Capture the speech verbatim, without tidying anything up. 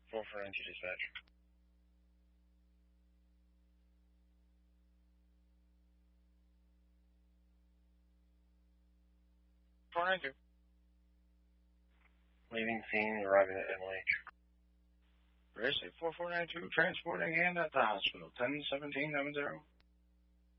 four four nine two dispatch. four nine two. Leaving scene, arriving at M L H. Race four four nine two, transporting and at the hospital. ten seventeen seven zero.